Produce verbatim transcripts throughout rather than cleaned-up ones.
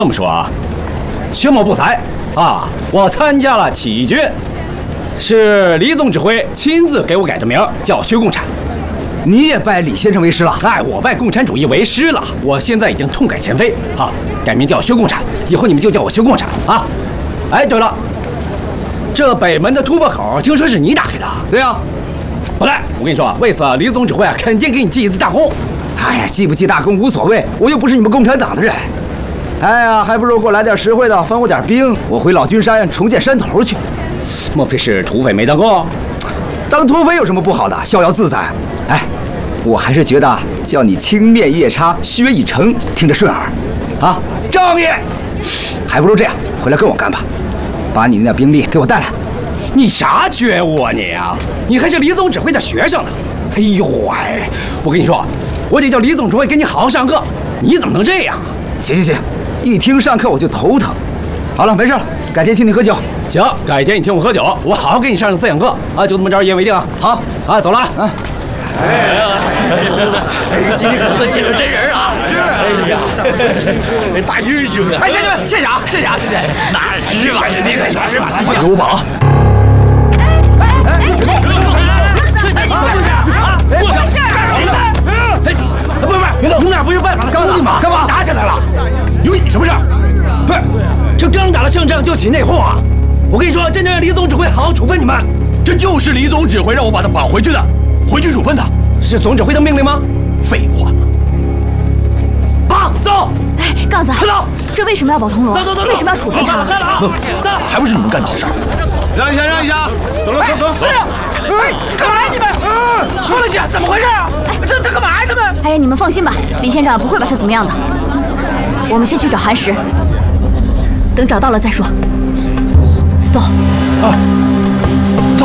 这么说啊，宣布不才啊！我参加了起义军，是李总指挥亲自给我改的名，叫薛共产。 你也拜李先生为师了？ 哎，我拜共产主义为师了。我现在已经痛改前非，好，改名叫薛共产，以后你们就叫我薛共产啊！哎，对了，这北门的突破口听说是你打开的？ 对呀、啊。 不赖，我跟你说，为此李总指挥啊，肯定给你记一次大功。 哎呀，记不记大功无所谓，我又不是你们共产党的人。哎呀，还不如给我来点实惠的，分我点兵，我回老君山重建山头去。 莫非是土匪没当过？ 当土匪有什么不好的？逍遥自在。哎，我还是觉得叫你青面夜叉薛以诚听着顺耳，啊，仗义。还不如这样，回来跟我干吧，把你那点兵力给我带来。 你啥觉悟啊你啊？你还是李总指挥的学生呢。哎呦喂，我跟你说，我得叫李总指挥给你好好上课。你怎么能这样啊？ 行行行，一听上课我就头疼。好了，没事了，改天请你喝酒。 行，改天你请我喝酒，我好好给你上上思想课啊！就这么着，一言为定啊！好啊，走了啊！ 哎呀，哎，今天可算见着真人啊！是，哎呀，大英雄啊！ 哎，先生们，谢谢啊，谢谢啊，谢谢。 那是吧？是那个，是吧？ 快给我绑！ 哎哎哎！这这你怎么回事啊？过来！哎，不是不是， 你们俩不是拜访了兄弟吗？ 干嘛？ 打起来了？ 有你什么事？ 不是，这刚打了胜仗就起内讧啊！我跟你说，真的让李总指挥好好处分你们。 这就是李总指挥让我把他绑回去的，回去处分他。 是总指挥的命令吗？ 废话。 绑走！ 哎，杠子， 快走！ 这为什么要保通罗？ 走走走！ 为什么要处分他？ 散了啊！散了！ 还不是你们干的好事。 让一下，让一下！走了，走走。 司令， 哎，干嘛呀你们？嗯，郭大姐，怎么回事啊？这这干嘛呀他们？ 哎呀，你们放心吧，李县长不会把他怎么样的。我们先去找韩石，等找到了再说。走。 啊，走。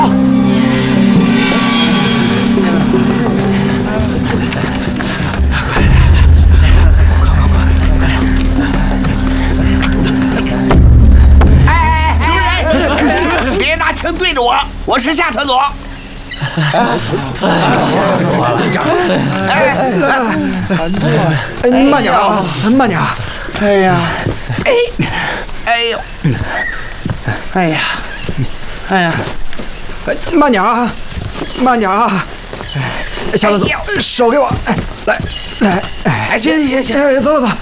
对着我，我是夏团总。 队长，哎哎，慢点啊，慢点。 哎呀，哎，哎呦，哎呀，哎呀， 慢点啊，慢点啊。夏团总，手给我，来来， 哎，行行行行， 哎，走走走。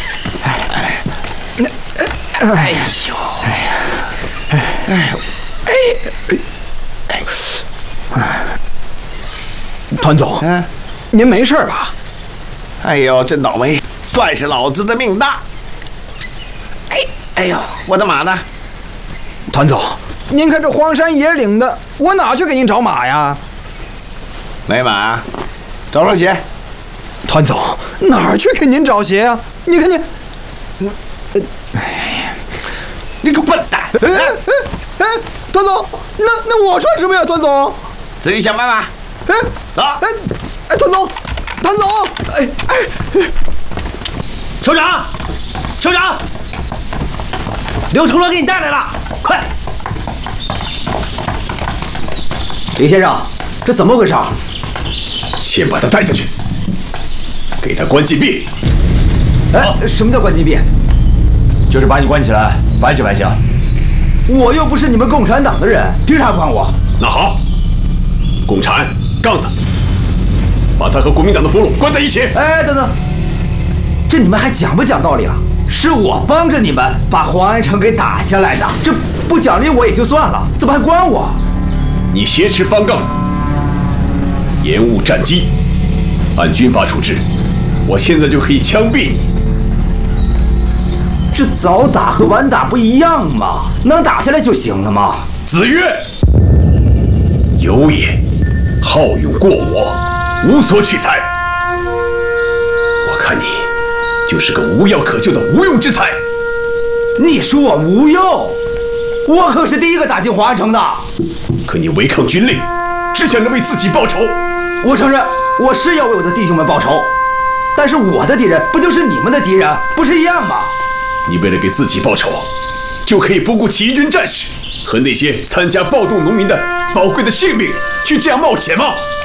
哎呦，哎呀，哎呦。哎哎哎！ 团总，嗯，您没事吧？ 哎呦，真倒霉，算是老子的命大。哎哎呦，我的马呢？ 团总，您看这荒山野岭的，我哪去给您找马呀？ 没马，找双鞋。 团总，哪儿去给您找鞋啊？你看您， 哎呀，你个笨蛋！ 哎哎哎，团总，那那我穿什么呀？团总， 自己想办法。 哎， 走。 哎哎，团总，团总，哎哎， 首长，首长，刘成罗给你带来了，快！ 李先生，这怎么回事？ 先把他带下去，给他关禁闭。 哎，什么叫关禁闭？ 就是把你关起来，反省反省。 我又不是你们共产党的人，凭啥关我？ 那好，共产杠子，把他和国民党的俘虏关在一起。 哎，等等，这你们还讲不讲道理了？是我帮着你们把黄安城给打下来的，这不奖励我也就算了，怎么还关我？ 你挟持翻杠子，延误战机，按军法处置，我现在就可以枪毙你。 这早打和晚打不一样嘛，能打下来就行了嘛。 子越，有也，好勇过我，无所取材。我看你就是个无药可救的无用之才。 你说我无用？我可是第一个打进黄安城的。 可你违抗军令，只想着为自己报仇。 我承认，我是要为我的弟兄们报仇，但是我的敌人不就是你们的敌人，不是一样吗？ 你为了给自己报仇，就可以不顾起义军战士和那些参加暴动农民的宝贵的性命，去这样冒险吗？